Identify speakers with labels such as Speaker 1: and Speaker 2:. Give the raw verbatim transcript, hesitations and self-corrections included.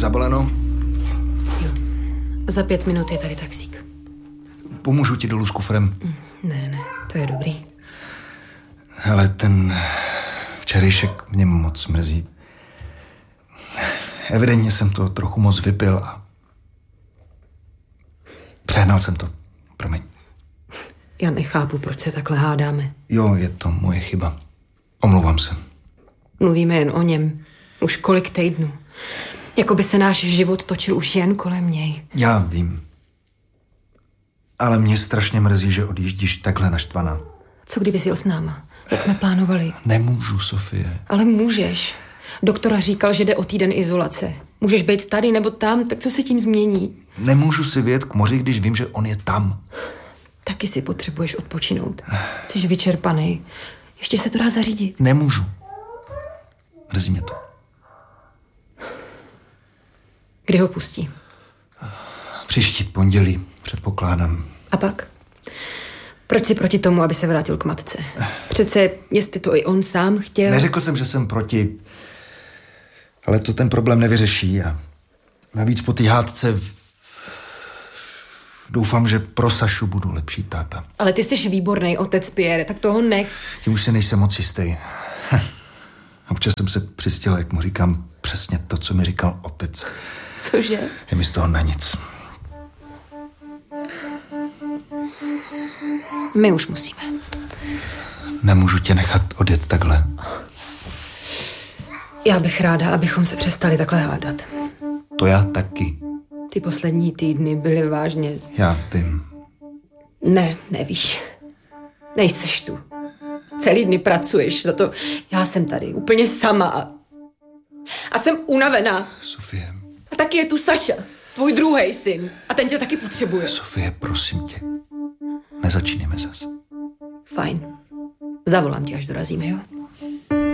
Speaker 1: Zabaleno?
Speaker 2: Jo. Za pět minut je tady taxík.
Speaker 1: Pomůžu ti dolů s kufrem?
Speaker 2: Ne, ne, to je dobrý.
Speaker 1: Hele, ten včerejšek mě moc mrzí. Evidentně jsem to trochu moc vypil a přehnal jsem to. Promiň.
Speaker 2: Já nechápu, proč se takhle hádáme.
Speaker 1: Jo, je to moje chyba. Omlouvám se.
Speaker 2: Mluvíme jen o něm. Už kolik týdnů. Jako by se náš život točil už jen kolem něj.
Speaker 1: Já vím. Ale mě strašně mrzí, že odjíždíš takhle naštvaná.
Speaker 2: Co kdyby jsi jel s náma? Jak jsme plánovali?
Speaker 1: Nemůžu, Sofie.
Speaker 2: Ale můžeš. Doktora říkal, že jde o týden izolace. Můžeš být tady nebo tam, tak co se tím změní?
Speaker 1: Nemůžu si vyjet k moři, když vím, že on je tam.
Speaker 2: Taky si potřebuješ odpočinout. Jsi vyčerpaný. Ještě se to dá zařídit.
Speaker 1: Nemůžu. Mrzí mě to.
Speaker 2: Kdy ho pustí?
Speaker 1: Příští pondělí, předpokládám.
Speaker 2: A pak? Proč jsi proti tomu, aby se vrátil k matce? Přece, jestli to i on sám chtěl...
Speaker 1: Neřekl jsem, že jsem proti, ale to ten problém nevyřeší. A navíc po té hádce doufám, že pro Sašu budu lepší táta.
Speaker 2: Ale ty jsi výborný otec, Pierre, tak toho nech.
Speaker 1: Tím už si nejsem moc jistý. Občas jsem se přistěl, jak mu říkám přesně to, co mi říkal otec.
Speaker 2: Cože?
Speaker 1: Je mi z toho na nic.
Speaker 2: My už musíme.
Speaker 1: Nemůžu tě nechat odjet takhle.
Speaker 2: Já bych ráda, abychom se přestali takhle hádat.
Speaker 1: To já taky.
Speaker 2: Ty poslední týdny byly vážně...
Speaker 1: Já vím.
Speaker 2: Ne, nevíš. Nejseš tu. Celý dny pracuješ, za to já jsem tady úplně sama a, a jsem unavená.
Speaker 1: Sofie.
Speaker 2: A taky je tu Saša, tvůj druhej syn. A ten tě taky potřebuje.
Speaker 1: Sofie, prosím tě. Nezačínáme zas.
Speaker 2: Fajn. Zavolám tě, až dorazíme, jo?